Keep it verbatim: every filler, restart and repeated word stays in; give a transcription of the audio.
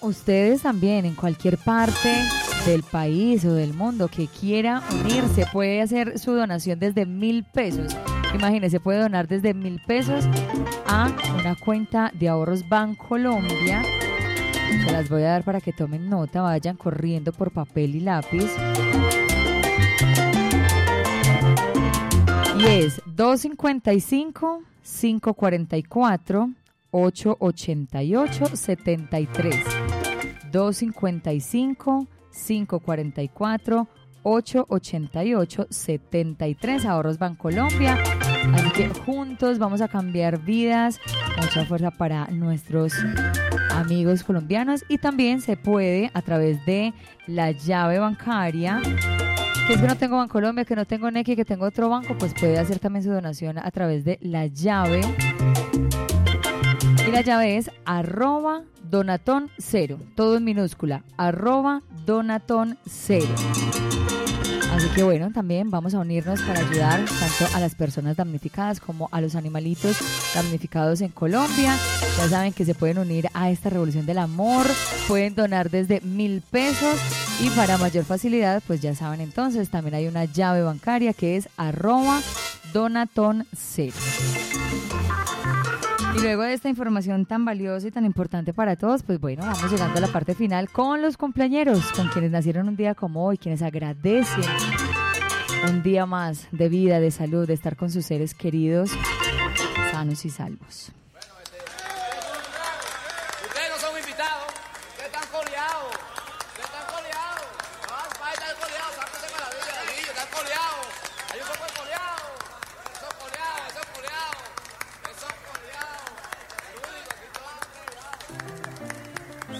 ustedes también en cualquier parte del país o del mundo que quiera unirse, puede hacer su donación desde mil pesos. Imagínense, puede donar desde mil pesos a una cuenta de ahorros Bancolombia. Se las voy a dar para que tomen nota, vayan corriendo por papel y lápiz. Y es dos cinco cinco, cinco cuatro cuatro, ocho ocho ocho, siete tres. dos cinco cinco, cinco cuatro cuatro, ocho ocho ocho, siete tres. Ahorros Bancolombia. Así que juntos vamos a cambiar vidas. Mucha fuerza para nuestros amigos colombianos. Y también se puede a través de la llave bancaria. Que es que no tengo Bancolombia, que no tengo Nequi, que tengo otro banco, pues puede hacer también su donación a través de la llave. Y la llave es arroba donatón cero, todo en minúscula, arroba donatón cero. Así que bueno, también vamos a unirnos para ayudar tanto a las personas damnificadas como a los animalitos damnificados en Colombia. Ya saben que se pueden unir a esta revolución del amor, pueden donar desde mil pesos y para mayor facilidad, pues ya saben entonces, también hay una llave bancaria que es arroba donatón cero. Y luego de esta información tan valiosa y tan importante para todos, pues bueno, vamos llegando a la parte final con los cumpleañeros, con quienes nacieron un día como hoy, quienes agradecen un día más de vida, de salud, de estar con sus seres queridos, sanos y salvos. Ustedes no son invitados, ustedes están coleados, ustedes están coleados, no, están coleados, sáquense para la vida, niños, están coleados, hay un poco de coleados, son coleados, son coleados, son coleados, el único que